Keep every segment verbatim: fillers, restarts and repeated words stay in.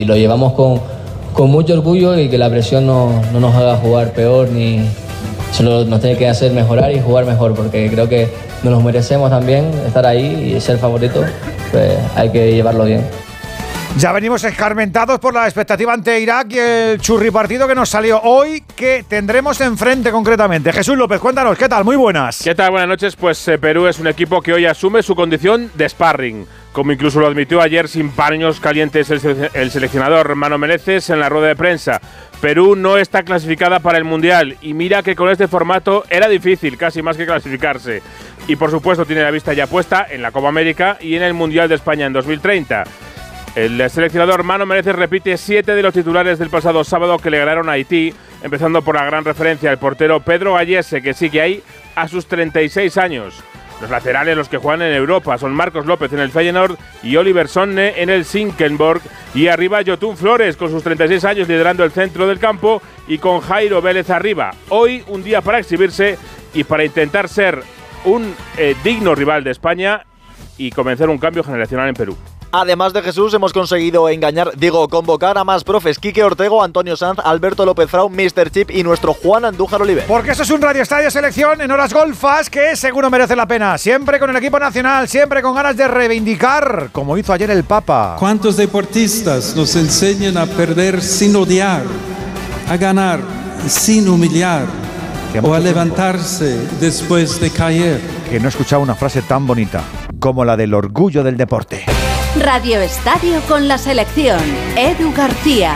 Y lo llevamos con, con mucho orgullo y que la presión no, no nos haga jugar peor, ni solo nos tiene que hacer mejorar y jugar mejor, porque creo que nos lo merecemos también, estar ahí y ser favorito, pues hay que llevarlo bien. Ya venimos escarmentados por la expectativa ante Irak y el churri partido que nos salió hoy, que tendremos enfrente concretamente. Jesús López, cuéntanos, ¿qué tal? Muy buenas. ¿Qué tal? Buenas noches. Pues eh, Perú es un equipo que hoy asume su condición de sparring, como incluso lo admitió ayer sin paños calientes el, sele- el seleccionador Mano Menezes en la rueda de prensa. Perú no está clasificada para el Mundial y mira que con este formato era difícil, casi más que clasificarse. Y por supuesto tiene la vista ya puesta en la Copa América y en el Mundial de España en dos mil treinta. El seleccionador Mano Menezes repite siete de los titulares del pasado sábado que le ganaron a Haití, empezando por la gran referencia al portero Pedro Gallese, que sigue ahí a sus treinta y seis años. Los laterales, los que juegan en Europa, son Marcos López en el Feyenoord y Oliver Sonne en el Sinkenborg. Y arriba Yotun Flores, con sus treinta y seis años, liderando el centro del campo y con Jairo Vélez arriba. Hoy un día para exhibirse y para intentar ser un eh, digno rival de España y comenzar un cambio generacional en Perú. Además de Jesús, hemos conseguido engañar, digo, convocar a más profes: Quique Ortego, Antonio Sanz, Alberto López Frau, míster Chip y nuestro Juan Andújar Oliver. Porque esto es un Radio Estadio Selección en horas golfas que seguro merece la pena. Siempre con el equipo nacional, siempre con ganas de reivindicar, como hizo ayer el Papa. ¿Cuántos deportistas nos enseñan a perder sin odiar, a ganar sin humillar o a levantarse después de caer? Que no he escuchado una frase tan bonita como la del orgullo del deporte. Radio Estadio con la selección. Edu García.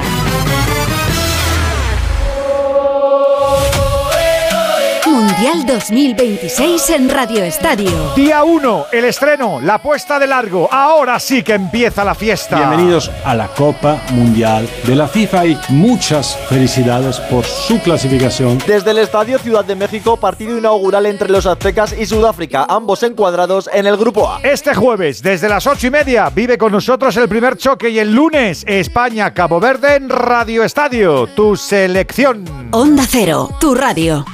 Mundial dos mil veintiséis en Radio Estadio. Día uno, el estreno, la puesta de largo. Ahora sí que empieza la fiesta. Bienvenidos a la Copa Mundial de la FIFA y muchas felicidades por su clasificación. Desde el Estadio Ciudad de México, partido inaugural entre los aztecas y Sudáfrica, ambos encuadrados en el Grupo A. Este jueves, desde las ocho y media, vive con nosotros el primer choque y el lunes, España-Cabo Verde en Radio Estadio, tu selección. Onda Cero, tu radio.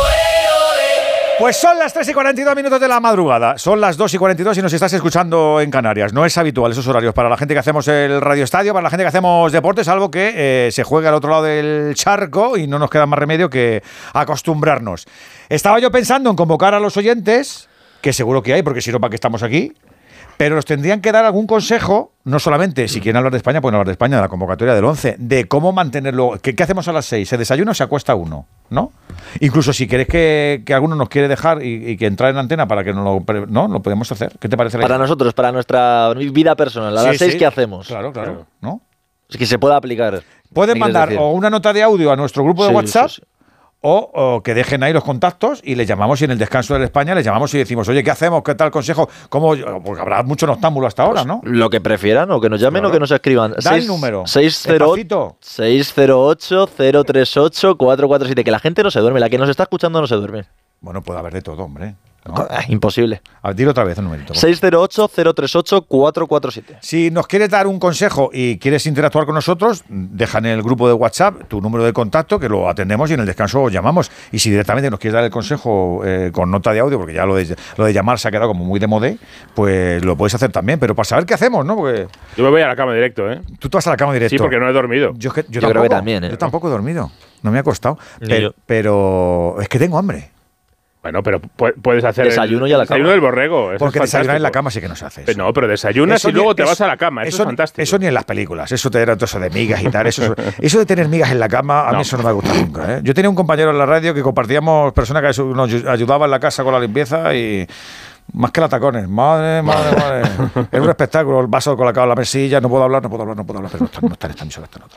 Pues son las tres y cuarenta y dos minutos de la madrugada. Son las dos y cuarenta y dos y nos estás escuchando en Canarias. No es habitual esos horarios para la gente que hacemos el Radio Estadio, para la gente que hacemos deportes, salvo que eh, se juegue al otro lado del charco y no nos queda más remedio que acostumbrarnos. Estaba yo pensando en convocar a los oyentes, que seguro que hay, porque si no, ¿para qué estamos aquí? Pero nos tendrían que dar algún consejo, no solamente si quieren hablar de España, pueden hablar de España, de la convocatoria del once, de cómo mantenerlo. ¿Qué, qué hacemos a las seis? ¿Se desayuna o se acuesta uno? ¿No? Incluso si queréis que, que alguno nos quiere dejar y, y que entre en antena para que nos lo... No, lo podemos hacer. ¿Qué te parece? Para nosotros, para nuestra vida personal. A sí, las seis, sí. ¿qué hacemos? Claro, claro. ¿No? Es que se pueda aplicar. Pueden mandar o una nota de audio a nuestro grupo de Sí, WhatsApp. sí, sí. O, o que dejen ahí los contactos y les llamamos y en el descanso de España les llamamos y decimos, oye, ¿qué hacemos? ¿Qué tal consejo? ¿Cómo? Porque habrá mucho noctámbulo hasta ahora, ¿no? Lo que prefieran, o que nos llamen Claro. o que nos escriban. Da el número. seis cero ocho, cero tres ocho, cuatro cuatro siete. Que la gente no se duerme. La que nos está escuchando no se duerme. Bueno, puede haber de todo, hombre. ¿no? Ah, Imposible. A ver, dilo otra vez el numerito. seis cero ocho, cero tres ocho, cuatro cuatro siete. Si nos quieres dar un consejo y quieres interactuar con nosotros, deja en el grupo de WhatsApp tu número de contacto, que lo atendemos y en el descanso os llamamos. Y si directamente nos quieres dar el consejo eh, con nota de audio, porque ya lo de, lo de llamar se ha quedado como muy de modé, pues lo puedes hacer también. Pero para saber qué hacemos, ¿no? Porque Yo me voy a la cama directo, ¿eh? tú te vas a la cama directo. Sí, porque no he dormido. Yo, es que- yo Yo creo tampoco, que también, ¿eh? Yo tampoco he dormido. No me ha costado. Ni Pero, yo. pero es que tengo hambre. Bueno, pero pu- puedes hacer Desayuno el, y a la desayuno cama. del borrego. Eso Porque es desayunar en la fantástico. cama sí que no se hace. Eso. Pero no, pero desayunas Eso y luego ni- te eso- vas a la cama. Eso, eso es fantástico. Eso ni en las películas. Eso te era todo eso de migas y tal. Eso, eso de tener migas en la cama, a mí No. eso no me ha gustado nunca. ¿eh? Yo tenía un compañero en la radio que compartíamos, persona que eso- nos ayudaba en la casa con la limpieza y... Más que la tacones, madre, madre, madre. Era un espectáculo, el vaso colocado en la mesilla, no puedo hablar, no puedo hablar, no puedo hablar, pero no está, no está en esta emisora, está en otra.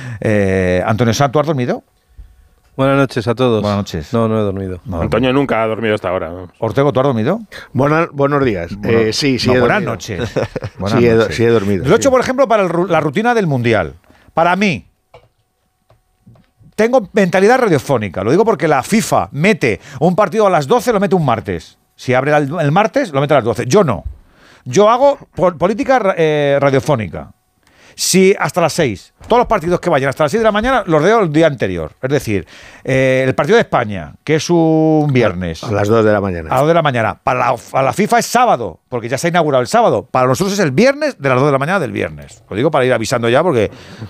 Eh, Antonio Sanz, ¿tú has dormido? Buenas noches a todos. Buenas noches. No, no he dormido. No, Antonio nunca ha dormido hasta ahora. ¿no? Ortego, ¿tú has dormido? Buenas, buenos días. Bueno, Eh, sí, sí no, he buenas dormido. noches. Buenas sí, he, do- noches. sí he dormido. Lo he hecho, sí. por ejemplo, para el ru- la rutina del Mundial. Para mí, tengo mentalidad radiofónica. Lo digo porque la FIFA mete un partido a las doce, lo mete un martes. Si abre el, el martes, lo mete a las doce. Yo no. Yo hago pol- política eh, radiofónica. Si hasta las seis, todos los partidos que vayan hasta las seis de la mañana los veo el día anterior. Es decir, eh, el partido de España, que es un viernes. A las dos de la mañana. A las dos de la mañana. Para la, a la FIFA es sábado, porque ya se ha inaugurado el sábado. Para nosotros es el viernes de las dos de la mañana del viernes. Lo digo para ir avisando ya, porque